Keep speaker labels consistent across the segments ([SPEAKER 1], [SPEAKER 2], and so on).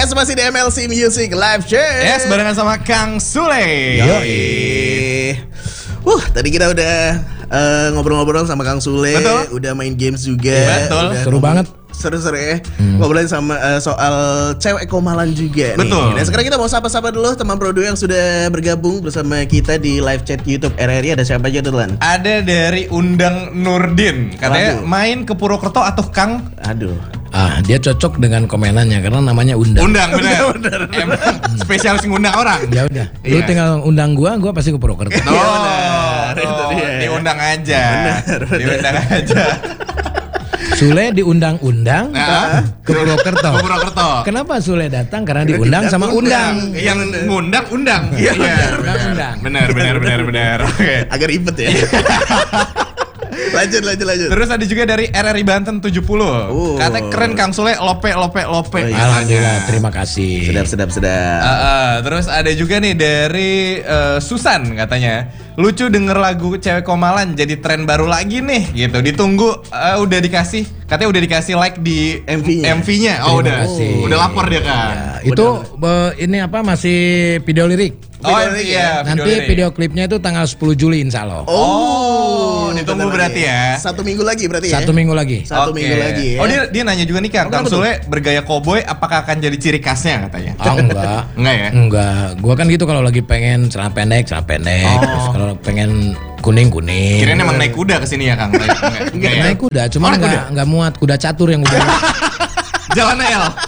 [SPEAKER 1] Yes, masih di MLC Music Live Chat.
[SPEAKER 2] Yes, barengan sama Kang Sule.
[SPEAKER 1] Yoi. Tadi kita udah ngobrol-ngobrol sama Kang Sule.
[SPEAKER 2] Betul.
[SPEAKER 1] Udah main games juga.
[SPEAKER 2] Betul.
[SPEAKER 3] Seru banget.
[SPEAKER 1] Seru-seru ya. Ngobrolin sama soal cewek komalan juga
[SPEAKER 2] Betul.
[SPEAKER 1] nih. Dan sekarang kita mau sapa-sapa dulu teman Produ yang sudah bergabung bersama kita di live chat YouTube RRI. Ada siapa aja tuh, Lan?
[SPEAKER 2] Ada dari Undang Nurdin. Katanya main ke Purwokerto atau Kang?
[SPEAKER 1] Aduh.
[SPEAKER 3] Dia cocok dengan komenannya karena namanya Undang.
[SPEAKER 2] Undang, bener. Emang spesialis ngundang orang.
[SPEAKER 3] Ya udah, lu tinggal undang gua pasti ke Purwokerto.
[SPEAKER 1] Itu dia.
[SPEAKER 2] Diundang aja. Diundang aja.
[SPEAKER 3] Sule diundang-undang ke Purwokerto.
[SPEAKER 2] Ke Purwokerto.
[SPEAKER 3] Kenapa Sule datang? Karena diundang sama undang.
[SPEAKER 2] Yang ngundang undang.
[SPEAKER 1] Iya,
[SPEAKER 3] Undang.
[SPEAKER 2] Benar. Oke.
[SPEAKER 1] Agak ribet ya. Lanjut.
[SPEAKER 2] Terus ada juga dari RRI Banten 70. Katanya keren Kang Sule, lope.
[SPEAKER 3] Alhamdulillah, terima kasih.
[SPEAKER 1] Sedap.
[SPEAKER 2] Terus ada juga nih dari Susan katanya, lucu denger lagu Cewek Komalan jadi tren baru lagi nih gitu. Ditunggu udah dikasih like di MV-nya. Oh,
[SPEAKER 3] Terima kasih.
[SPEAKER 2] Udah lapor dia kan.
[SPEAKER 3] Ya, itu ini masih video lirik.
[SPEAKER 2] Iya.
[SPEAKER 3] Nanti video klipnya itu tanggal 10 Juli insya Allah.
[SPEAKER 2] Ditunggu berarti ya.
[SPEAKER 1] Satu minggu lagi berarti ya.
[SPEAKER 3] Satu minggu lagi.
[SPEAKER 1] Satu minggu lagi ya.
[SPEAKER 2] Oh, dia nanya juga nih Kang Sule bergaya koboi apakah akan jadi ciri khasnya katanya?
[SPEAKER 3] Enggak.
[SPEAKER 2] Enggak ya?
[SPEAKER 3] Enggak. Gua kan gitu kalau lagi pengen celana pendek. Terus kalau pengen kuning.
[SPEAKER 2] Kirain emang naik kuda kesini ya Kang?
[SPEAKER 3] Naik kuda, cuma enggak muat kuda catur yang udah.
[SPEAKER 2] Jalannya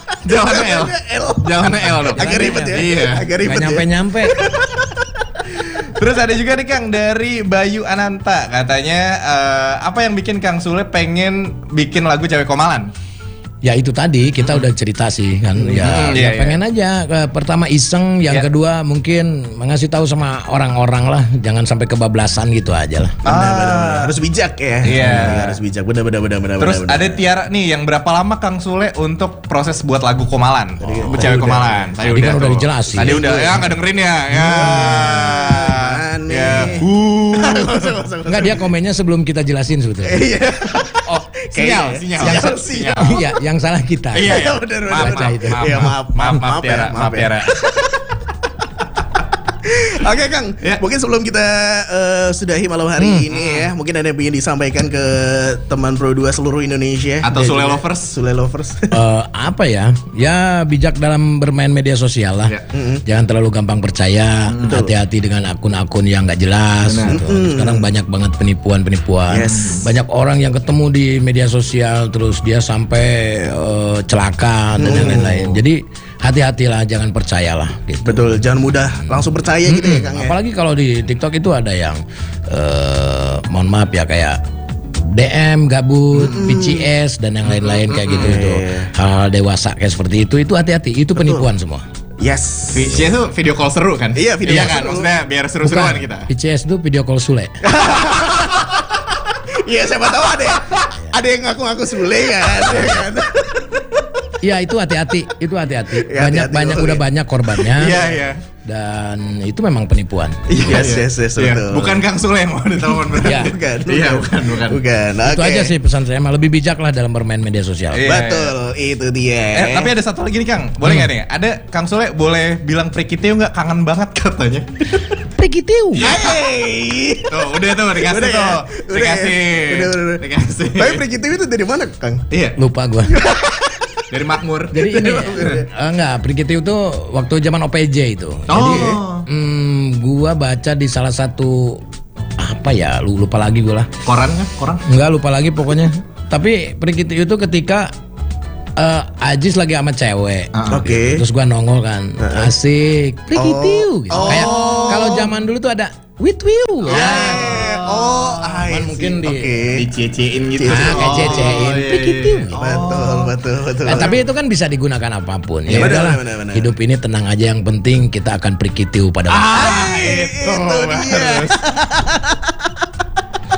[SPEAKER 2] L dong.
[SPEAKER 1] Agak ribet ya.
[SPEAKER 2] Iya.
[SPEAKER 1] Agak ribet.
[SPEAKER 3] Enggak nyampe.
[SPEAKER 2] Terus ada juga nih Kang dari Bayu Ananta katanya apa yang bikin Kang Sule pengen bikin lagu Cewek Komalan?
[SPEAKER 3] Ya itu tadi kita udah cerita sih kan. Pengen aja. Pertama iseng, yang kedua mungkin mengasih tahu sama orang-orang lah, jangan sampai kebablasan gitu aja lah.
[SPEAKER 1] Benar. Harus bijak ya.
[SPEAKER 2] Iya.
[SPEAKER 1] Harus bijak. Benar.
[SPEAKER 2] Terus ada Tiara nih, yang berapa lama Kang Sule untuk proses buat lagu Komalan? Cewek Komalan.
[SPEAKER 3] Tadi kan udah dijelasin.
[SPEAKER 2] Tadi udah ya, nggak dengerin ya.
[SPEAKER 3] Enggak, dia komennya sebelum kita jelasin sebetulnya.
[SPEAKER 2] Oh, sinyal.
[SPEAKER 3] Iya, yang salah kita.
[SPEAKER 2] Iya. Maaf Tiara.
[SPEAKER 1] Oke Kang, mungkin sebelum kita sudahi malam hari ini ya, mungkin ada yang ingin disampaikan ke teman Pro 2 seluruh Indonesia
[SPEAKER 2] atau Sule Lovers.
[SPEAKER 3] Apa ya? Ya bijak dalam bermain media sosial lah. Jangan terlalu gampang percaya. Hati-hati dengan akun-akun yang nggak jelas. Gitu. Sekarang banyak banget penipuan. Banyak orang yang ketemu di media sosial terus dia sampai celaka dan yang lain-lain. Jadi hati-hatilah, jangan percayalah gitu.
[SPEAKER 1] Betul, jangan mudah langsung percaya gitu ya Kang.
[SPEAKER 3] Apalagi kalau di TikTok itu ada yang mohon maaf ya, kayak DM gabut, PCS dan yang lain-lain kayak gitu itu. Hal dewasa kayak seperti itu hati-hati, itu penipuan semua.
[SPEAKER 1] Yes.
[SPEAKER 2] PCS itu video call seru kan?
[SPEAKER 1] Iya, video call
[SPEAKER 2] kan?
[SPEAKER 1] seru.
[SPEAKER 2] Maksudnya biar seru-seruan kita.
[SPEAKER 3] PCS itu video call Sule.
[SPEAKER 1] Iya, siapa tahu ada yang ngaku-ngaku Sule kan.
[SPEAKER 3] Iya, itu hati-hati.
[SPEAKER 1] Ya,
[SPEAKER 3] Banyak korbannya.
[SPEAKER 2] Iya.
[SPEAKER 3] Dan itu memang penipuan.
[SPEAKER 1] Yes, betul.
[SPEAKER 2] Bukan Kang Sule yang mau ditelepon berarti.
[SPEAKER 1] Bukan.
[SPEAKER 3] Itu aja sih pesan saya, lebih bijak lah dalam bermain media sosial.
[SPEAKER 1] Betul, itu dia.
[SPEAKER 2] Tapi ada satu lagi nih Kang, boleh nggak nih? Ada Kang Sule boleh bilang Prikitiu nggak? Kangen banget katanya.
[SPEAKER 3] Prikitiu.
[SPEAKER 2] Tuh, udah tuh dikasih tuh. Dikasih.
[SPEAKER 1] Tapi Prikitiu itu dari mana Kang?
[SPEAKER 2] Iya.
[SPEAKER 3] Lupa gua.
[SPEAKER 2] Dari Makmur.
[SPEAKER 3] Jadi ini enggak, Prikitiu itu waktu zaman OPJ itu. Jadi gua baca di salah satu apa ya, lupa lagi gua lah.
[SPEAKER 2] Koran kan? Koran?
[SPEAKER 3] Enggak, lupa lagi pokoknya. Tapi Prikitiu itu ketika Ajis lagi sama cewek.
[SPEAKER 1] Oke.
[SPEAKER 3] Terus gua nongol kan. Asik. Prikitiu gitu. Kayak kalau zaman dulu tuh ada Witwiu. Mungkin
[SPEAKER 2] dicecein gitu.
[SPEAKER 3] Kayak cecein. Prikitiu.
[SPEAKER 1] Betul.
[SPEAKER 3] Tapi itu kan bisa digunakan apapun. Ya
[SPEAKER 1] Benar,
[SPEAKER 3] udahlah.
[SPEAKER 1] benar.
[SPEAKER 3] Hidup ini tenang aja, yang penting kita akan prikitiu pada
[SPEAKER 1] Itu dia.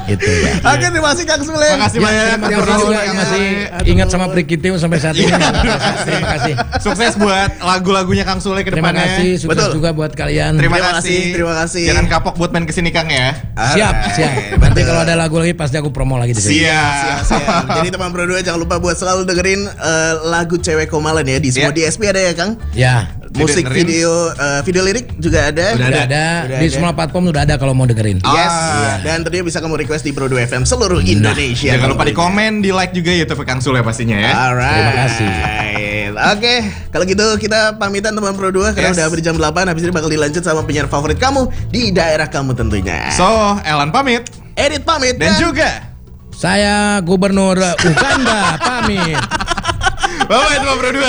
[SPEAKER 3] Itu ya.
[SPEAKER 1] Oke, terima kasih Kang Sule.
[SPEAKER 2] Makasih banyak.
[SPEAKER 3] Terima
[SPEAKER 2] Terima
[SPEAKER 3] kasih
[SPEAKER 2] kasih
[SPEAKER 3] juga
[SPEAKER 2] Kang
[SPEAKER 3] yang masih
[SPEAKER 2] Sule.
[SPEAKER 3] ingat sama Prikitiu sampai saat ini. Terima kasih.
[SPEAKER 2] Sukses buat lagu-lagunya Kang Sule ke
[SPEAKER 3] Terima
[SPEAKER 2] depannya.
[SPEAKER 3] kasih, sukses
[SPEAKER 1] Betul.
[SPEAKER 3] juga buat kalian.
[SPEAKER 2] Terima
[SPEAKER 1] Terima
[SPEAKER 2] kasih.
[SPEAKER 1] kasih, terima kasih.
[SPEAKER 2] Jangan kapok buat main kesini Kang ya.
[SPEAKER 3] Siap. Nanti kalau ada lagu lagi pasti aku promo lagi di sini.
[SPEAKER 2] Siap.
[SPEAKER 1] Siap. Jadi teman Pro 2 jangan lupa buat selalu dengerin lagu Cewek Komalan ya di semua
[SPEAKER 2] Iya.
[SPEAKER 1] DSP ada ya Kang.
[SPEAKER 3] Ya,
[SPEAKER 1] Musik
[SPEAKER 2] Didengerin.
[SPEAKER 1] video lirik juga ada.
[SPEAKER 2] Udah
[SPEAKER 3] udah ada
[SPEAKER 1] Udah
[SPEAKER 3] di
[SPEAKER 1] ada.
[SPEAKER 3] semua platform udah ada kalau mau dengerin.
[SPEAKER 1] Yes.
[SPEAKER 2] Ah.
[SPEAKER 1] Dan tentunya bisa kamu request di Pro 2 FM seluruh Indonesia.
[SPEAKER 2] Jangan lupa di komen, di like juga YouTube Kang Sule pastinya ya.
[SPEAKER 1] Alright.
[SPEAKER 3] Terima kasih.
[SPEAKER 1] Oke, kalau gitu kita pamitan teman Pro 2 karena
[SPEAKER 2] Yes.
[SPEAKER 1] udah hampir jam 8. Habis ini bakal dilanjut sama penyiar favorit kamu di daerah kamu tentunya.
[SPEAKER 2] So, Elan pamit
[SPEAKER 1] Edit pamit
[SPEAKER 2] dan juga
[SPEAKER 3] Saya Gubernur Uganda pamit.
[SPEAKER 2] bye-bye teman Pro 2.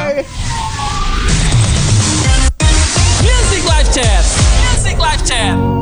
[SPEAKER 4] Music Live Chat. Music Live Chat.